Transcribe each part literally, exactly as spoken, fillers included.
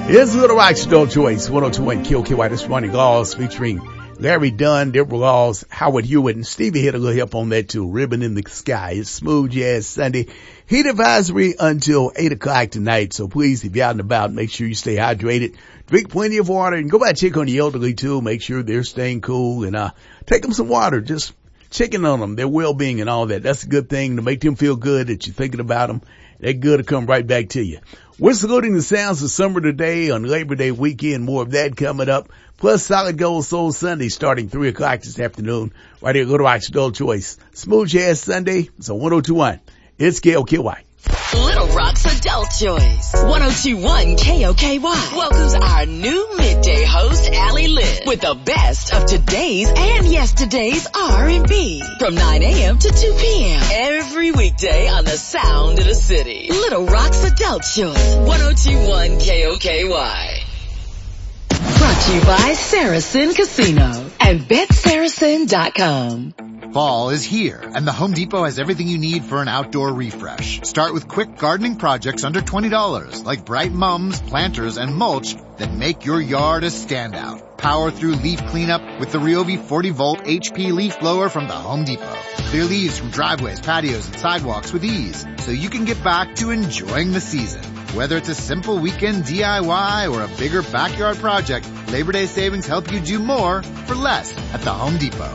It's Little Rock's Adult Choice, one oh two point one K O K Y. This Ronnie Laws featuring Larry Dunn, Deborah Laws, Howard Hewitt, and Stevie had a little help on that too. Ribbon in the Sky. It's Smooth Jazz Sunday. Heat advisory until eight o'clock tonight. So please, if you're out and about, make sure you stay hydrated. Drink plenty of water and go by and check on the elderly too. Make sure they're staying cool and, uh, take them some water. Just checking on them, their well-being and all that. That's a good thing to make them feel good that you're thinking about them. That good to come right back to you. We're saluting the sounds of summer today on Labor Day weekend. More of that coming up. Plus Solid Gold Soul Sunday starting three o'clock this afternoon. Right here at Little Rock's Adult Choice. Smooth Jazz Sunday. It's on one oh two point one. It's K O K Y. Little Rock's Adult Choice. one oh two point one K O K Y welcomes our new midday host, Allie Lynn, with the best of today's and yesterday's R and B. From nine a.m. to two p.m. every weekday on the sound of the city. Little Rock's Adult Choice. one oh two point one K O K Y. Brought to you by Saracen Casino and Bet Saracen dot com. Fall is here, and the Home Depot has everything you need for an outdoor refresh. Start with quick gardening projects under twenty dollars, like bright mums, planters, and mulch that make your yard a standout. Power through leaf cleanup with the Ryobi forty volt H P leaf blower from the Home Depot. Clear leaves from driveways, patios, and sidewalks with ease, so you can get back to enjoying the season. Whether it's a simple weekend D I Y or a bigger backyard project, Labor Day savings help you do more for less at the Home Depot.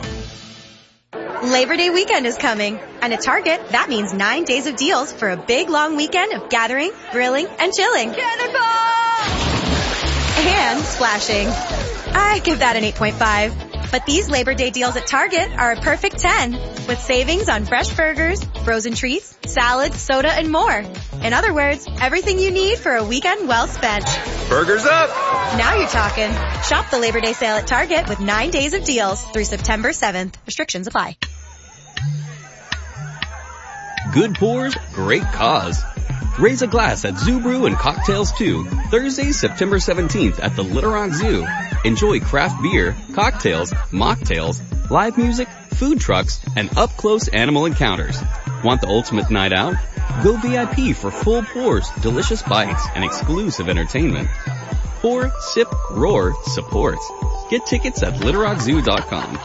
Labor Day weekend is coming, and at Target, that means nine days of deals for a big, long weekend of gathering, grilling, and chilling. Cannonball! And splashing. I give that an eight point five. But these Labor Day deals at Target are a perfect ten, with savings on fresh burgers, frozen treats, salads, soda, and more. In other words, everything you need for a weekend well spent. Burgers up! Now you're talking. Shop the Labor Day sale at Target with nine days of deals through September seventh. Restrictions apply. Good pours, great cause. Raise a glass at Zoo Brew and Cocktails two, Thursday, September seventeenth at the Little Rock Zoo. Enjoy craft beer, cocktails, mocktails, live music, food trucks, and up-close animal encounters. Want the ultimate night out? Go V I P for full pours, delicious bites, and exclusive entertainment. Pour, sip, roar, support. Get tickets at little rock zoo dot com.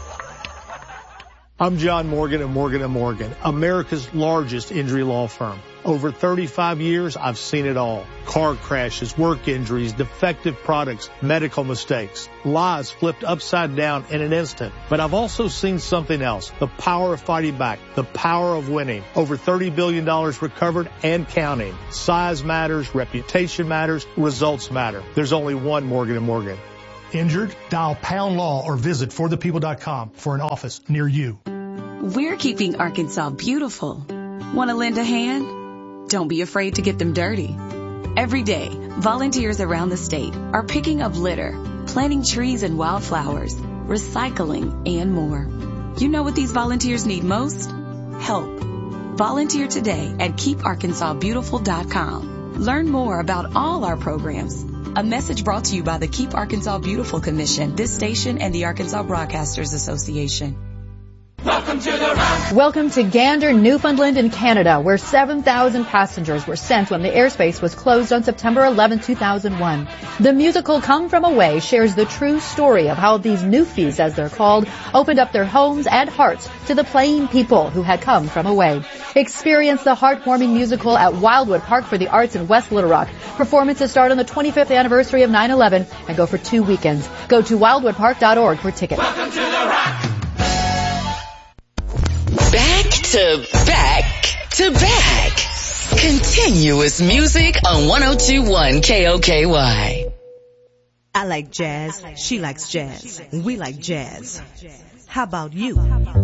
I'm John Morgan of Morgan and Morgan, America's largest injury law firm. Over thirty-five years, I've seen it all. Car crashes, work injuries, defective products, medical mistakes, lives flipped upside down in an instant. But I've also seen something else, the power of fighting back, the power of winning. Over thirty billion dollars recovered and counting. Size matters, reputation matters, results matter. There's only one Morgan and Morgan. Injured? Dial Pound Law or visit for the people dot com for an office near you. We're keeping Arkansas beautiful. Want to lend a hand? Don't be afraid to get them dirty. Every day, volunteers around the state are picking up litter, planting trees and wildflowers, recycling, and more. You know what these volunteers need most? Help. Volunteer today at keep arkansas beautiful dot com. Learn more about all our programs. A message brought to you by the Keep Arkansas Beautiful Commission, this station, and the Arkansas Broadcasters Association. Welcome to the rock. Welcome to Gander, Newfoundland in Canada, where seven thousand passengers were sent when the airspace was closed on September eleventh, two thousand one. The musical Come From Away shares the true story of how these Newfies, as they're called, opened up their homes and hearts to the plain people who had come from away. Experience the heartwarming musical at Wildwood Park for the Arts in West Little Rock. Performances start on the twenty-fifth anniversary of nine eleven and go for two weekends. Go to wildwood park dot org for tickets. Welcome to the rock. Back to back to back. Continuous music on one oh two point one K O K Y. I like jazz. She likes jazz. We like jazz. How about you?